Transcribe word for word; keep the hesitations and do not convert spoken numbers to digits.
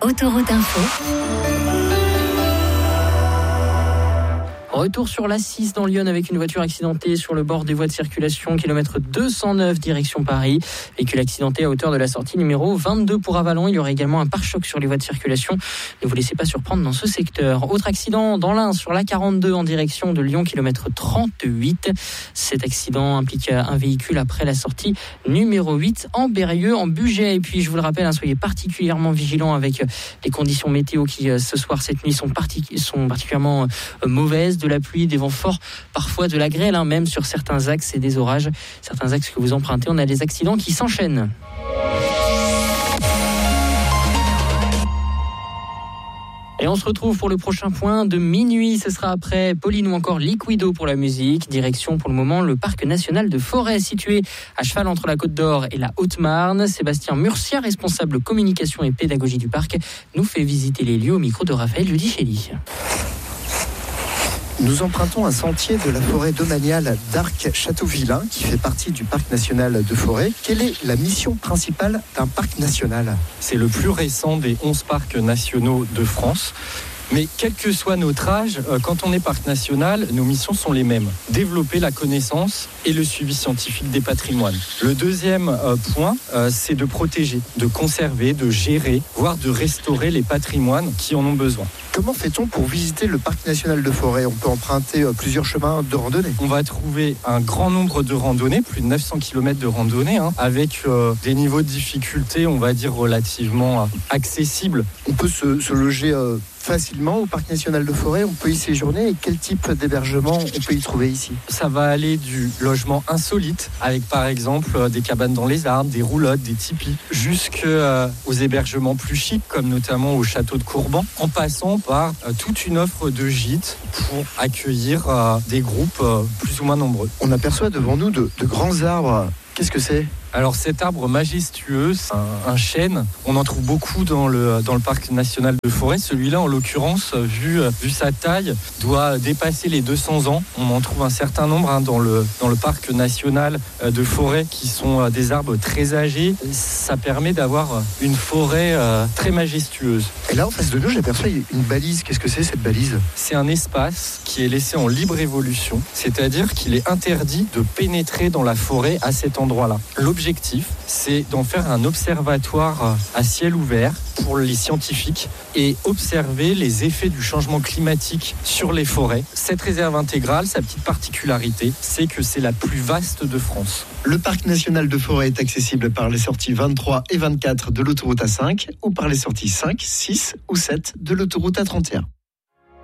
Autoroute Info. Retour sur l'A six dans Lyon avec une voiture accidentée sur le bord des voies de circulation, kilomètre deux cent neuf, direction Paris. Véhicule accidenté à hauteur de la sortie numéro vingt-deux pour Avalon. Il y aura également un pare-choc sur les voies de circulation. Ne vous laissez pas surprendre dans ce secteur. Autre accident dans l'Ain sur l'A quarante-deux en direction de Lyon, kilomètre trente-huit. Cet accident implique un véhicule après la sortie numéro huit en Berrieux, en Bugey. Et puis je vous le rappelle, hein, soyez particulièrement vigilants avec les conditions météo qui ce soir, cette nuit sont, partic- sont particulièrement mauvaises. De la pluie, des vents forts, parfois de la grêle, hein, même sur certains axes et des orages. Certains axes que vous empruntez, on a des accidents qui s'enchaînent. Et on se retrouve pour le prochain point de minuit. Ce sera après Pauline ou encore Liquido pour la musique. Direction pour le moment le parc national de Forêt, situé à cheval entre la Côte d'Or et la Haute-Marne. Sébastien Murcia, responsable communication et pédagogie du parc, nous fait visiter les lieux au micro de Raphaël Giudicelli. Nous empruntons un sentier de la forêt domaniale d'Arc-Châteauvillain qui fait partie du parc national de Forêt. Quelle est la mission principale d'un parc national ? C'est le plus récent des onze parcs nationaux de France. Mais quel que soit notre âge, quand on est parc national, nos missions sont les mêmes. Développer la connaissance et le suivi scientifique des patrimoines. Le deuxième point, c'est de protéger, de conserver, de gérer, voire de restaurer les patrimoines qui en ont besoin. Comment fait-on pour visiter le parc national de Forêt ? On peut emprunter plusieurs chemins de randonnée. On va trouver un grand nombre de randonnées, plus de neuf cents kilomètres de randonnées, hein, avec euh, des niveaux de difficulté, on va dire, relativement euh, accessibles. On peut se, se loger euh, facilement au parc national de Forêt, on peut y séjourner. Et quel type d'hébergement on peut y trouver ici ? Ça va aller du logement insolite, avec par exemple euh, des cabanes dans les arbres, des roulottes, des tipis, jusqu'aux euh, hébergements plus chics, comme notamment au château de Courban, en passant par euh, toute une offre de gîtes pour accueillir euh, des groupes euh, plus ou moins nombreux. On aperçoit devant nous de, de grands arbres. Qu'est-ce que c'est ? Alors cet arbre majestueux, c'est un, un chêne. On en trouve beaucoup dans le, dans le parc national de Forêt. Celui-là, en l'occurrence, vu, vu sa taille, doit dépasser les deux cents ans. On en trouve un certain nombre hein, dans, le, dans le parc national de Forêt qui sont des arbres très âgés. Ça permet d'avoir une forêt euh, très majestueuse. Et là, en face de nous, j'aperçois une balise. Qu'est-ce que c'est cette balise ? C'est un espace qui est laissé en libre évolution, c'est-à-dire qu'il est interdit de pénétrer dans la forêt à cet endroit-là. L'objectif L'objectif, c'est d'en faire un observatoire à ciel ouvert pour les scientifiques et observer les effets du changement climatique sur les forêts. Cette réserve intégrale, sa petite particularité, c'est que c'est la plus vaste de France. Le parc national de Forêt est accessible par les sorties vingt-trois et vingt-quatre de l'autoroute A cinq ou par les sorties cinq, six ou sept de l'autoroute A trente et un.